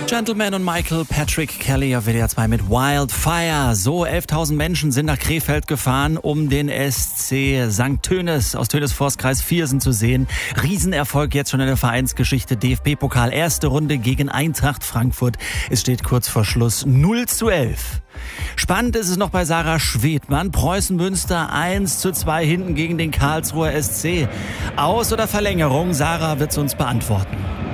Gentleman und Michael Patrick Kelly auf WDR 2 mit Wildfire. So, 11.000 Menschen sind nach Krefeld gefahren, um den SC St. Tönis aus Tönis-Forst-Kreis Viersen zu sehen. Riesenerfolg jetzt schon in der Vereinsgeschichte. DFB-Pokal, erste Runde gegen Eintracht Frankfurt. Es steht kurz vor Schluss 0:11. Spannend ist es noch bei Sarah Schwedmann. Preußen Münster 1:2 hinten gegen den Karlsruher SC. Aus- oder Verlängerung? Sarah wird es uns beantworten.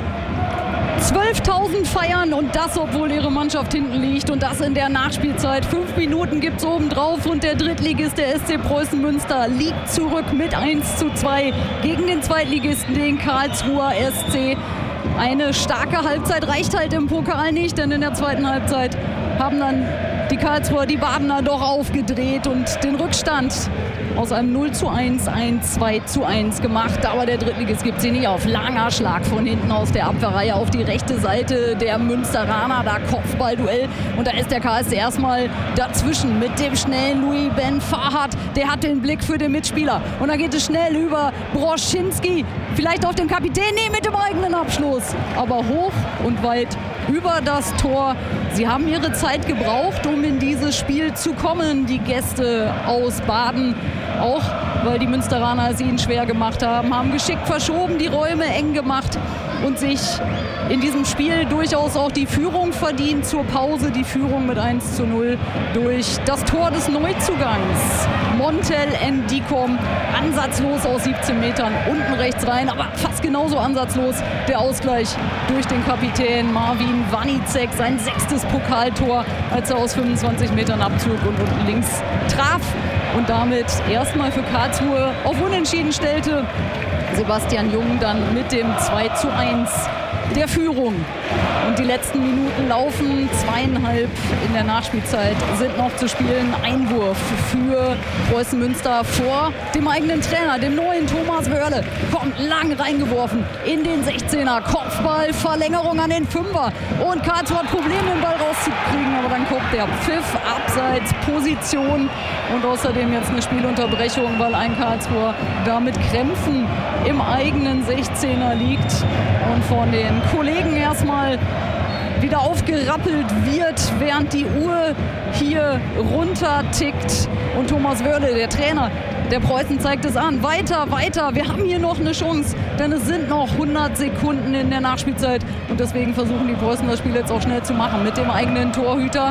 12.000 feiern und das, obwohl ihre Mannschaft hinten liegt und das in der Nachspielzeit. 5 Minuten gibt's obendrauf und der Drittligist, der SC Preußen Münster, liegt zurück mit 1:2 gegen den Zweitligisten, den Karlsruher SC. Eine starke Halbzeit reicht halt im Pokal nicht, denn in der zweiten Halbzeit haben dann die Karlsruher, die Badener doch aufgedreht und den Rückstand aus einem 0:1 ein 2:1 gemacht. Aber der Drittligist gibt sie nicht auf. Langer Schlag von hinten aus der Abwehrreihe auf die rechte Seite der Münsteraner. Da Kopfballduell. Und da ist der KSC erstmal dazwischen mit dem schnellen Louis Ben Farhat. Der hat den Blick für den Mitspieler. Und dann geht es schnell über Broschinski. Vielleicht auf den Kapitän. Nee, mit dem eigenen Abschluss. Aber hoch und weit über das Tor. Sie haben ihre Zeit gebraucht, um in dieses Spiel zu kommen, die Gäste aus Baden. Auch weil die Münsteraner es ihnen schwer gemacht haben geschickt verschoben, die Räume eng gemacht und sich in diesem Spiel durchaus auch die Führung verdient. Zur Pause die Führung mit 1:0 durch das Tor des Neuzugangs. Montel Ndikom, ansatzlos aus 17 Metern, unten rechts rein, aber fast genauso ansatzlos der Ausgleich durch den Kapitän Marvin Wanicek, sein 6. Pokaltor, als er aus 25 Metern abzog und unten links traf und damit erstmal für Karlsruhe auf Unentschieden stellte. Sebastian Jung dann mit dem 2:1 der Führung. Und die letzten Minuten laufen, 2,5 in der Nachspielzeit sind noch zu spielen. Einwurf für Preußen Münster vor dem eigenen Trainer, dem neuen Thomas Wörle. Kommt lang reingeworfen in den 16er. Kopfball, Verlängerung an den 5er. Und Karlsruhe hat Probleme, den Ball rauszukriegen. Aber dann kommt der Pfiff, abseits, Position. Und außerdem jetzt eine Spielunterbrechung, weil ein Karlsruher da mit Krämpfen im eigenen 16er liegt. Und von den Kollegen erstmal wieder aufgerappelt wird, während die Uhr hier runter tickt. Und Thomas Wörle, der Trainer der Preußen, zeigt es an. Weiter, weiter. Wir haben hier noch eine Chance, denn es sind noch 100 Sekunden in der Nachspielzeit. Und deswegen versuchen die Preußen das Spiel jetzt auch schnell zu machen mit dem eigenen Torhüter.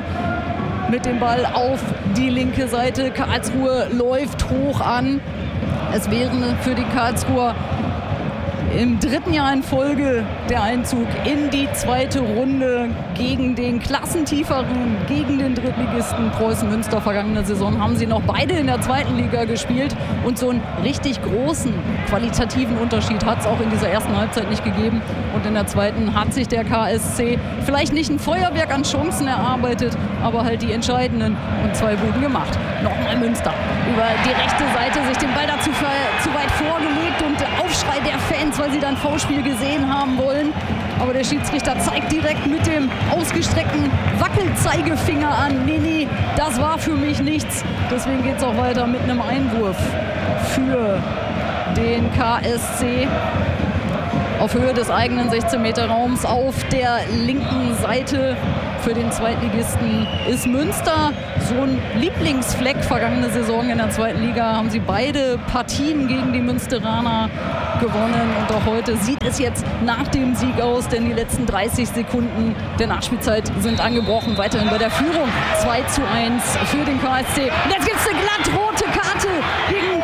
Mit dem Ball auf die linke Seite. Karlsruhe läuft hoch an. Es wäre für die Karlsruher im 3. Jahr in Folge der Einzug in die 2. Runde gegen den Klassentieferen, gegen den Drittligisten Preußen Münster. Vergangene Saison haben sie noch beide in der 2. Liga gespielt und so einen richtig großen qualitativen Unterschied hat es auch in dieser ersten Halbzeit nicht gegeben. Und in der 2. hat sich der KSC vielleicht nicht ein Feuerwerk an Chancen erarbeitet, aber halt die entscheidenden und 2 Buden gemacht. Nochmal Münster über die rechte Seite sich den Ball dazu zu weit vorgelegt und der Aufschrei der Fans, weil sie dann Foulspiel gesehen haben wollen. Aber der Schiedsrichter zeigt direkt mit dem ausgestreckten Wackelzeigefinger an. Nee, das war für mich nichts. Deswegen geht es auch weiter mit einem Einwurf für den KSC. Auf Höhe des eigenen 16-Meter-Raums auf der linken Seite. Für den Zweitligisten ist Münster so ein Lieblingsfleck. Vergangene Saison in der 2. Liga haben sie beide Partien gegen die Münsteraner gewonnen. Und auch heute sieht es jetzt nach dem Sieg aus, denn die letzten 30 Sekunden der Nachspielzeit sind angebrochen. Weiterhin bei der Führung 2:1 für den KSC. Und jetzt gibt es eine glattrote Karte gegen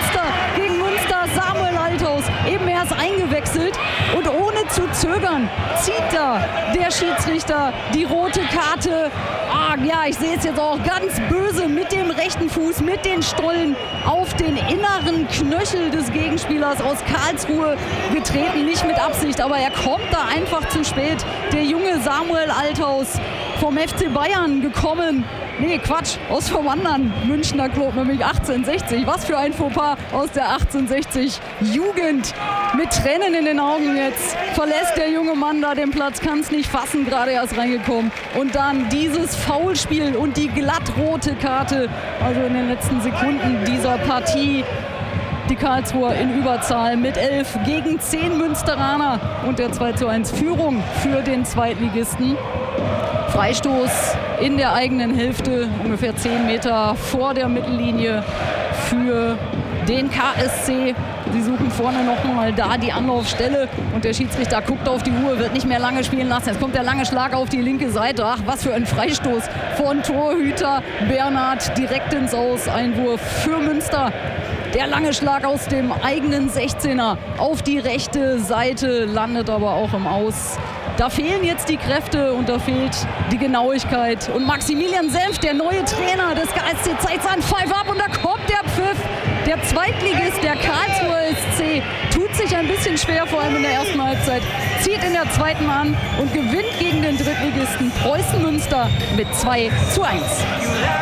Münster. Samuel Althaus, eben erst eingewechselt. Und ohne zu zögern zieht da der Schiedsrichter die rote Karte. Ja, ich sehe es jetzt auch ganz böse mit dem rechten Fuß, mit den Stollen auf den inneren Knöchel des Gegenspielers aus Karlsruhe getreten. Nicht mit Absicht, aber er kommt da einfach zu spät. Der junge Samuel Althaus vom FC Bayern gekommen. Nee, Quatsch, vom anderen Münchner Club, nämlich 1860. Was für ein Fauxpas aus der 1860 Jugend. Mit Tränen in den Augen jetzt verlässt der junge Mann da den Platz, kann es nicht fassen, gerade erst reingekommen. Und dann dieses Foulspiel und die glattrote Karte, also in den letzten Sekunden dieser Partie. die Karlsruher in Überzahl mit 11 gegen 10 Münsteraner und der 2:1 Führung für den Zweitligisten. Freistoß in der eigenen Hälfte, ungefähr 10 Meter vor der Mittellinie für den KSC. Sie suchen vorne nochmal da die Anlaufstelle und der Schiedsrichter guckt auf die Uhr, wird nicht mehr lange spielen lassen. Jetzt kommt der lange Schlag auf die linke Seite. Ach, was für ein Freistoß von Torhüter Bernhard direkt ins Aus. Einwurf für Münster. Der lange Schlag aus dem eigenen 16er auf die rechte Seite, landet aber auch im Aus. Da fehlen jetzt die Kräfte und da fehlt die Genauigkeit. Und Maximilian Senft, der neue Trainer des KSC, zeigt seinen Pfeif ab und da kommt der Pfiff. Der Zweitligist, der Karlsruher SC, tut sich ein bisschen schwer, vor allem in der ersten Halbzeit, zieht in der zweiten an und gewinnt gegen den Drittligisten Preußen Münster mit 2:1.